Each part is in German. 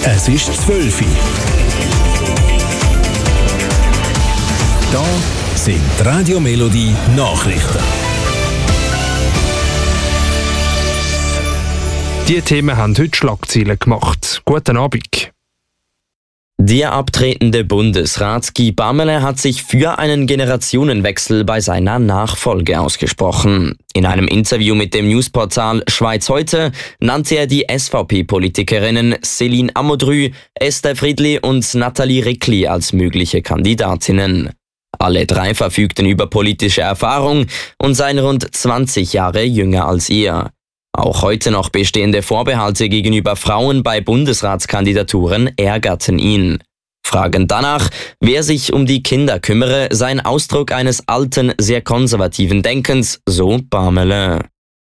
Es ist 12 Uhr. Da sind die Radio Melodie Nachrichten. Die Themen haben heute Schlagzeilen gemacht. Guten Abend. Der abtretende Bundesrat Guy Parmelin hat sich für einen Generationenwechsel bei seiner Nachfolge ausgesprochen. In einem Interview mit dem Newsportal Schweiz heute nannte er die SVP-Politikerinnen Céline Amodrü, Esther Friedli und Nathalie Rickli als mögliche Kandidatinnen. Alle drei verfügten über politische Erfahrung und seien rund 20 Jahre jünger als er. Auch heute noch bestehende Vorbehalte gegenüber Frauen bei Bundesratskandidaturen ärgerten ihn. Fragen danach, wer sich um die Kinder kümmere, sei ein Ausdruck eines alten, sehr konservativen Denkens, so Parmelin.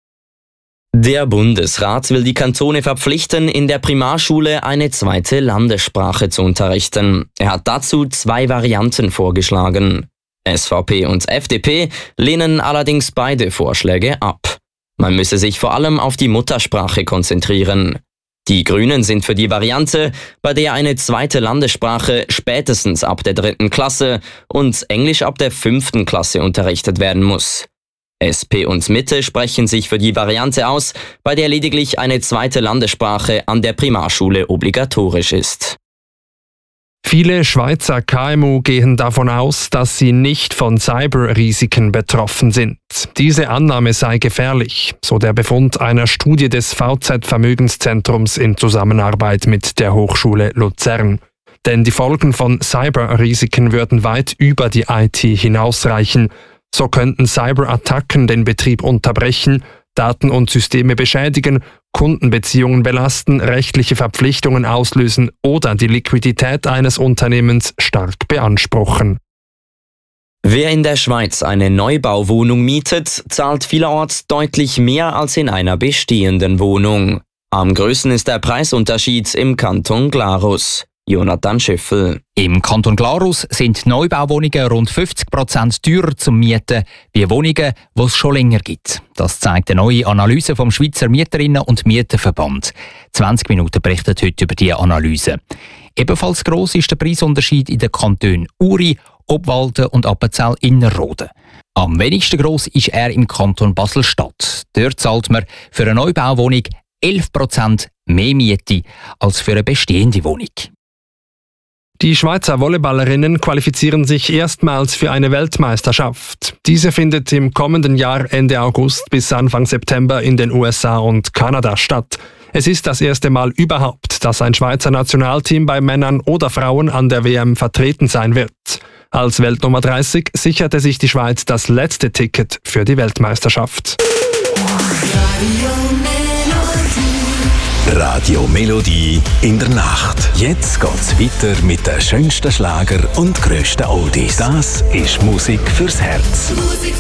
Der Bundesrat will die Kantone verpflichten, in der Primarschule eine zweite Landessprache zu unterrichten. Er hat dazu 2 Varianten vorgeschlagen. SVP und FDP lehnen allerdings beide Vorschläge ab. Man müsse sich vor allem auf die Muttersprache konzentrieren. Die Grünen sind für die Variante, bei der eine zweite Landessprache spätestens ab der 3. Klasse und Englisch ab der 5. Klasse unterrichtet werden muss. SP und Mitte sprechen sich für die Variante aus, bei der lediglich eine zweite Landessprache an der Primarschule obligatorisch ist. Viele Schweizer KMU gehen davon aus, dass sie nicht von Cyberrisiken betroffen sind. Diese Annahme sei gefährlich, so der Befund einer Studie des VZ-Vermögenszentrums in Zusammenarbeit mit der Hochschule Luzern. Denn die Folgen von Cyberrisiken würden weit über die IT hinausreichen. So könnten Cyberattacken den Betrieb unterbrechen, Daten und Systeme beschädigen, Kundenbeziehungen belasten, rechtliche Verpflichtungen auslösen oder die Liquidität eines Unternehmens stark beanspruchen. Wer in der Schweiz eine Neubauwohnung mietet, zahlt vielerorts deutlich mehr als in einer bestehenden Wohnung. Am größten ist der Preisunterschied im Kanton Glarus. Jonathan Schüffel. Im Kanton Glarus sind Neubauwohnungen rund 50% teurer zum Mieten wie Wohnungen, die es schon länger gibt. Das zeigt eine neue Analyse vom Schweizer Mieterinnen- und Mieterverband. 20 Minuten berichtet heute über diese Analyse. Ebenfalls gross ist der Preisunterschied in den Kantonen Uri, Obwalden und Appenzell-Innerrhoden. Am wenigsten gross ist er im Kanton Basel-Stadt. Dort zahlt man für eine Neubauwohnung 11% mehr Miete als für eine bestehende Wohnung. Die Schweizer Volleyballerinnen qualifizieren sich erstmals für eine Weltmeisterschaft. Diese findet im kommenden Jahr Ende August bis Anfang September in den USA und Kanada statt. Es ist das erste Mal überhaupt, dass ein Schweizer Nationalteam bei Männern oder Frauen an der WM vertreten sein wird. Als Weltnummer 30 sicherte sich die Schweiz das letzte Ticket für die Weltmeisterschaft. Radio Melodie in der Nacht. Jetzt geht's weiter mit den schönsten Schlager und grössten Oldies. Das ist Musik fürs Herz.